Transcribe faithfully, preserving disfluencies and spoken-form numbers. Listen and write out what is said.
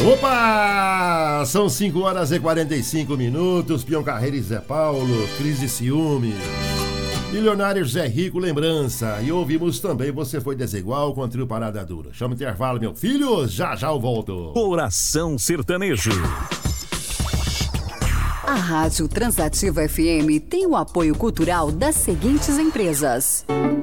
Opa! São cinco horas e quarenta e cinco minutos. Pião Carreira e Zé Paulo, crise de ciúme. Milionário Zé Rico, lembrança. E ouvimos também Você Foi Desigual com o trio Parada Dura. Chama o intervalo, meu filho. Já já eu volto. Coração Sertanejo. A Rádio Transativa F M tem o apoio cultural das seguintes empresas: